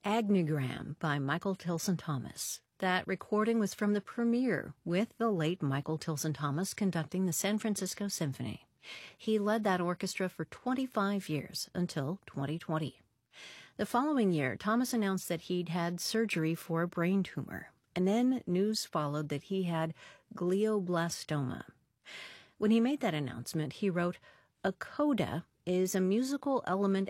Agnegram by Michael Tilson Thomas. That recording was from the premiere with the late Michael Tilson Thomas conducting the San Francisco Symphony. He led that orchestra for 25 years until 2020. The following year, Thomas announced that he'd had surgery for a brain tumor, and then news followed that he had glioblastoma. When he made that announcement, he wrote, "A coda is a musical element